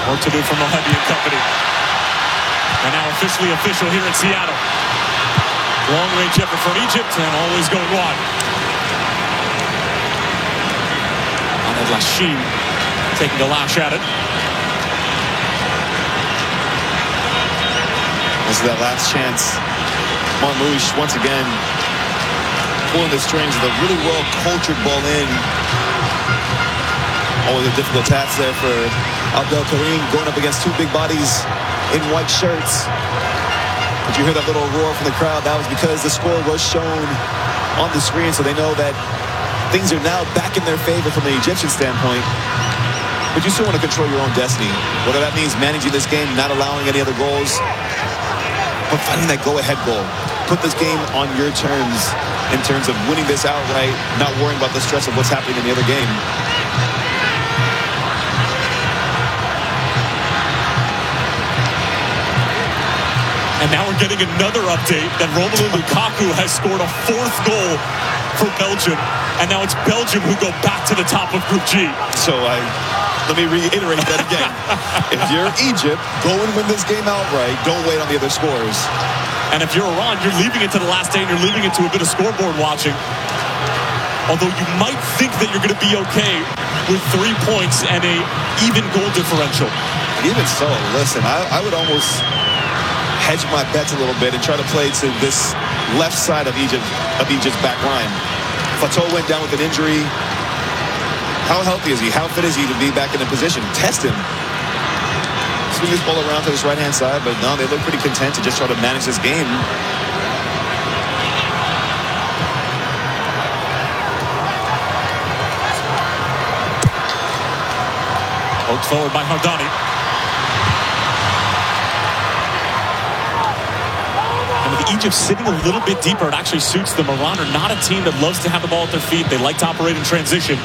Work to do for Mohebi and company. And now officially official here in Seattle. Long-range effort from Egypt and always going wide. Ahmed Lashim taking a lash at it. This is that last chance. Marmoush once again pulling the strings with a really well-cultured ball in. Always a difficult task there for Abdel Karim, going up against two big bodies in white shirts. Did you hear that little roar from the crowd? That was because the score was shown on the screen, so they know that things are now back in their favor from the Egyptian standpoint. But you still want to control your own destiny, whether that means managing this game, not allowing any other goals, but finding that go-ahead goal. Put this game on your terms in terms of winning this outright, not worrying about the stress of what's happening in the other game. And now we're getting another update that Romelu Lukaku has scored a fourth goal for Belgium. And now it's Belgium who go back to the top of Group G. So let me reiterate that again. If you're Egypt, go and win this game outright. Don't wait on the other scores. And if you're Iran, you're leaving it to the last day and you're leaving it to a bit of scoreboard watching. Although you might think that you're going to be okay with 3 points and a even goal differential. Even so, listen, I would almost hedge my bets a little bit and try to play to this left side of Egypt's back line. Fatou went down with an injury. How healthy is he? How fit is he to be back in the position? Test him. Swing this ball around to this right-hand side, but no, they look pretty content to just try to manage this game. Poked forward by Hardani. And with Egypt sitting a little bit deeper, it actually suits them. Iran are not a team that loves to have the ball at their feet. They like to operate in transition.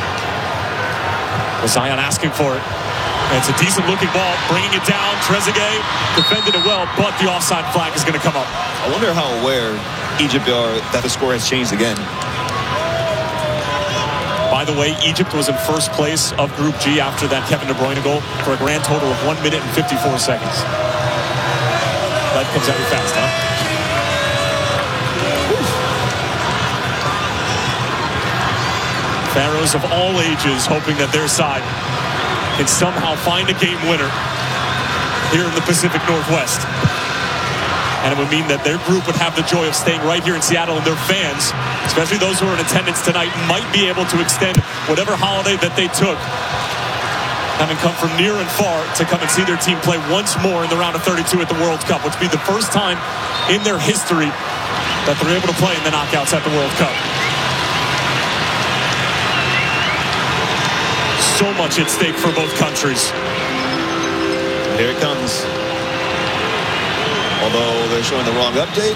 Zion asking for it. And it's a decent-looking ball, bringing it down. Trezeguet defended it well, but the offside flag is going to come up. I wonder how aware Egypt are that the score has changed again. By the way, Egypt was in first place of Group G after that Kevin De Bruyne goal for a grand total of 1 minute and 54 seconds. That comes at you fast, huh? Pharaohs of all ages hoping that their side can somehow find a game winner here in the Pacific Northwest. And it would mean that their group would have the joy of staying right here in Seattle, and their fans, especially those who are in attendance tonight, might be able to extend whatever holiday that they took, having come from near and far to come and see their team play once more in the round of 32 at the World Cup, which would be the first time in their history that they're able to play in the knockouts at the World Cup. So much at stake for both countries. Here it comes. Although they're showing the wrong update.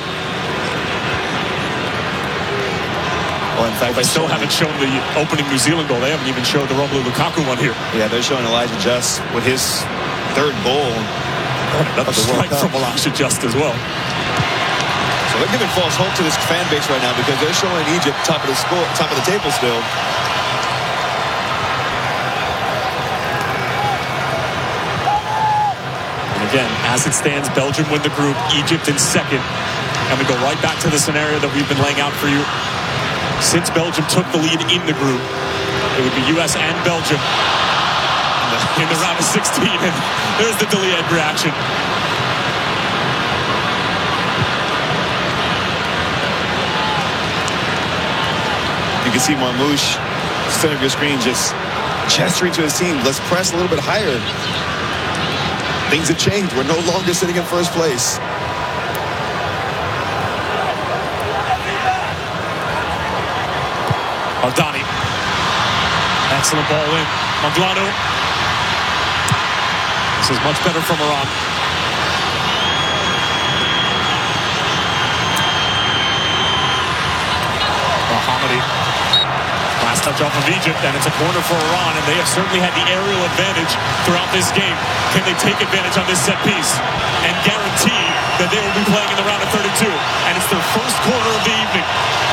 Well, in fact, they still haven't shown the opening New Zealand goal. They haven't even showed the Romelu Lukaku one here. Yeah, they're showing Elijah Just with his third goal. Another strike from Elijah Just as well. So they're giving false hope to this fan base right now because they're showing Egypt top of the table still. Again, as it stands, Belgium win the group, Egypt in second. And we go right back to the scenario that we've been laying out for you. Since Belgium took the lead in the group, it would be U.S. and Belgium in the round of 16. And there's the Dele reaction. You can see Marmoush, center of your screen, just gesturing to his team. Let's press a little bit higher. Things have changed. We're no longer sitting in first place. Hardani. Excellent ball in. Maghlanu. This is much better from Iran. Mohammadi. Last touch off of Egypt, and it's a corner for Iran, and they have certainly had the aerial advantage throughout this game. Can they take advantage on this set piece and guarantee that they will be playing in the round of 32? And it's their first corner of the evening.